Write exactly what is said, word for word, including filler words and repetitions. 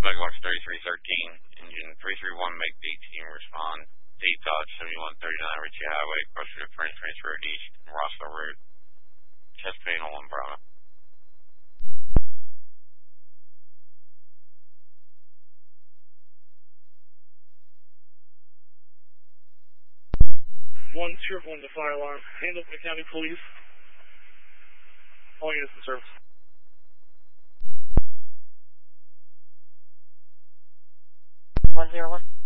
Megawatts thirty-three thirteen, engine three three one, make the team respond. Date Dodge seventy-one thirty-nine, Ritchie Highway, Crusher to French Transfer East, Rossville Route, chest panel one Bravo. One triple one to fire alarm. Handle the county police. All units in service. One zero one.